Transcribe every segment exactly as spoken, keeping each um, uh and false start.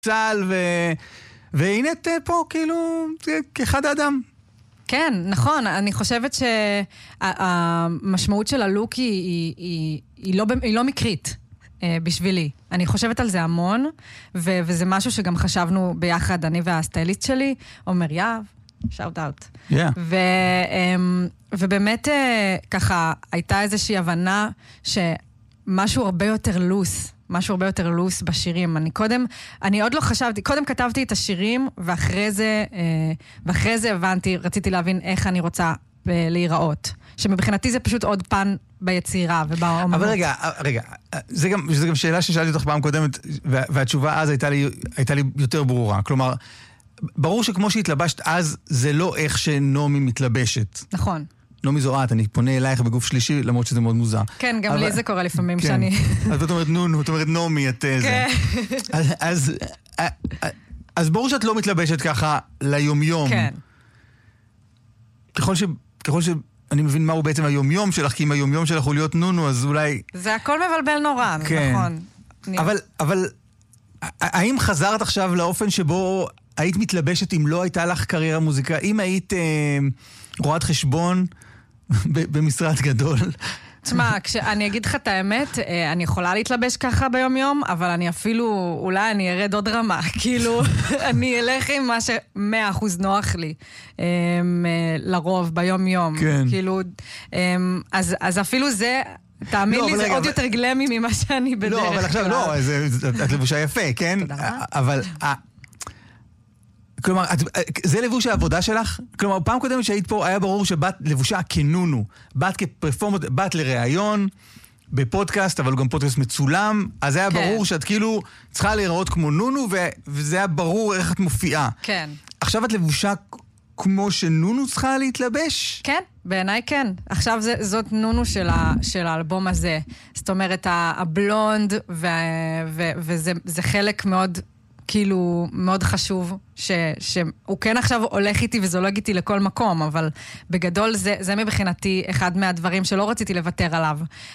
צהל, ו... והנה את פה, כאילו, כאחד האדם. כן, נכון. אני חושבת שהמשמעות של הלוק היא, היא, היא, היא, לא, היא לא מקרית בשבילי. אני חושבת על זה המון, ו- וזה משהו שגם חשבנו ביחד, אני והסטייליסט שלי, עומר יהב, שאוט אאוט. Yeah. ו- ובאמת ככה, הייתה איזושהי הבנה שמשהו הרבה יותר לוס, משהו הרבה יותר לוס בשירים. אני קודם, אני עוד לא חשבתי, קודם כתבתי את השירים, ואחרי זה, ואחרי זה הבנתי, רציתי להבין איך אני רוצה להיראות. שמבחינתי זה פשוט עוד פן ביצירה ובאומנות. אבל רגע, רגע, זה גם, זה גם שאלה ששאלתי אותך פעם קודמת, והתשובה אז הייתה לי, הייתה לי יותר ברורה. כלומר, ברור שכמו שהתלבשת אז, זה לא איך שנומי מתלבשת. נכון. נומי זורעת, אני פונה אלייך בגוף שלישי, למרות שזה מאוד מוזר. כן, גם לי זה קורה לפעמים כן. שאני... אז את אומרת נונו, את אומרת נומי, את זה. כן. אז, אז, אז ברור שאת לא מתלבשת ככה ליומיום. כן. ככל ש... ככל שאני מבין מהו בעצם היומיום שלך, כי אם היומיום שלך הוא להיות נונו, אז אולי... זה הכל מבלבל נורא, כן. נכון. אבל, אבל, האם חזרת עכשיו לאופן שבו היית מתלבשת אם לא הייתה לך קריירה מוזיקה? אם היית אה, רואת חשבון במשרד גדול? תשמע, כשאני אגיד לך את האמת, אני יכולה להתלבש ככה ביום יום, אבל אני אפילו, אולי אני ארד עוד רמה, כאילו, אני אלך עם מה ש-מאה אחוז נוח לי, לרוב, ביום יום. כן. כאילו, אז, אז אפילו זה, תאמין לי, זה עוד יותר גלמי ממה שאני בדרך כלל. לא, אבל עכשיו, לא, את לבושה יפה, כן? אבל... כלומר, זה לבוש העבודה שלך? כלומר, פעם קודמת שהיית פה, היה ברור שבת לבושה כנונו. בת כפרפורמות, בת לראיון, בפודקאסט, אבל גם פודקאסט מצולם, אז היה ברור שאת כאילו צריכה להיראות כמו נונו, וזה היה ברור איך את מופיעה. כן. עכשיו את לבושה כמו שנונו צריכה להתלבש? כן, בעיניי כן. עכשיו זאת נונו של האלבום הזה. זאת אומרת, הבלונד, וזה חלק מאוד... כאילו מאוד חשוב ש, שהוא כן עכשיו הולך איתי וזולג איתי לכל מקום, אבל בגדול זה, זה מבחינתי אחד מהדברים שלא רציתי לוותר עליו.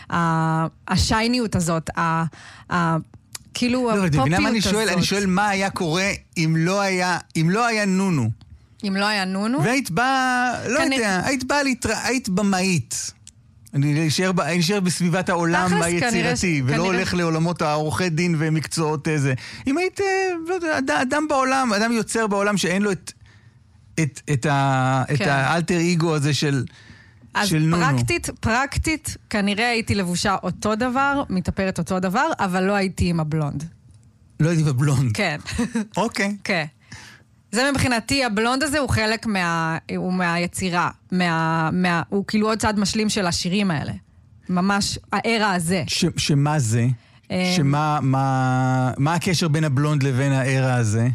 השייניות הזאת, ה, ה, כאילו לא, הפופיות אני הזאת. שואל, אני שואל מה היה קורה אם לא היה, אם לא היה נונו. אם לא היה נונו? והיית באה, לא כני... יודע, היית באה להתרא... היית במאית. אני נשאר בסביבת העולם היצירתי, ולא הולך לעולמות העורכי דין ומקצועות איזה. אם היית, לא יודע, אדם בעולם, אדם יוצר בעולם שאין לו את האלטר איגו הזה של נונו. אז פרקטית, פרקטית, כנראה הייתי לבושה אותו דבר, מתאפרת אותו דבר, אבל לא הייתי עם הבלונד. לא הייתי בבלונד? כן. אוקיי. כן. זה מבחינתי, הבלונד הזה הוא חלק מה, הוא מהיצירה, מה, מה, הוא כאילו עוד צעד משלים של השירים האלה. ממש, הערה הזה. ש, שמה זה? שמה, מה, מה הקשר בין הבלונד לבין הערה הזה?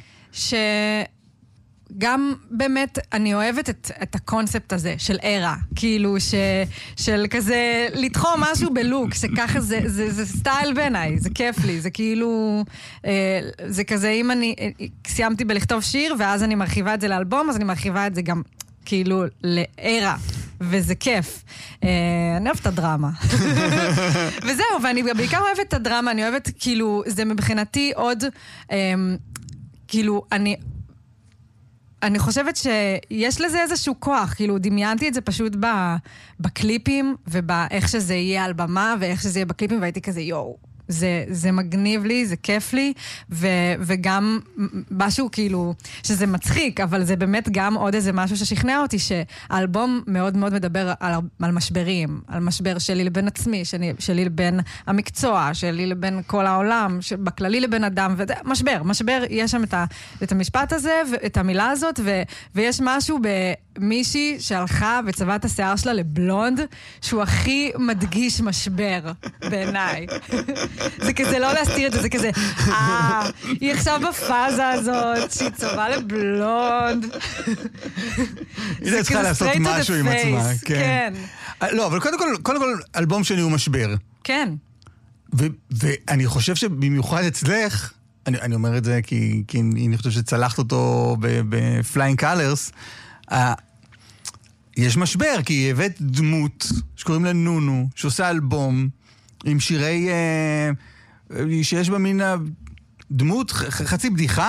שגם באמת אני אוהבת את, את הקונספט הזה של ערה, כאילו ש, של כזה לתחום משהו בלוק, שככה זה, זה, זה סטייל בעיניי, זה כיף לי, זה כאילו, זה כזה אם אני סיימתי בלכתוב שיר ואז אני מרחיבה את זה לאלבום, אז אני מרחיבה את זה גם כאילו לערה, וזה כיף. אני אוהבת את הדרמה. וזהו, ואני בעיקר אוהבת את הדרמה, אני אוהבת כאילו, זה מבחינתי עוד, כאילו, אני... אני חושבת שיש לזה איזשהו כוח, כאילו דמיינתי את זה פשוט בקליפים, ובאיך שזה יהיה על במה, ואיך שזה יהיה בקליפים, והייתי כזה, יואו, זה, זה מגניב לי, זה כיף לי, ו, וגם משהו כאילו, שזה מצחיק, אבל זה באמת גם עוד איזה משהו ששכנע אותי, שהאלבום מאוד מאוד מדבר על, על משברים, על משבר שלי לבין עצמי, שלי, שלי לבין המקצוע, שלי לבין כל העולם, בכללי לבין אדם, וזה משבר, משבר, יש שם את, ה, את המשפט הזה, ואת המילה הזאת, ו, ויש משהו במישהי שהלכה וצבעה את השיער שלה לבלונד, שהוא הכי מדגיש משבר בעיניי. זה כזה לא להסתיר את זה, זה כזה, אה, היא עכשיו בפאזה הזאת, שהיא צבעה לבלונד. היא צריכה לעשות משהו עם עצמה, כן. לא, אבל קודם כל, קודם כל, אלבום שני הוא משבר. כן. ואני חושב שבמיוחד אצלך, אני אומר את זה כי אני חושב שצלחת אותו ב-Flying Colors, יש משבר, כי היא הבאת דמות שקוראים לה נונו, שעושה אלבום, עם שירי, שיש בה מין דמות, חצי בדיחה,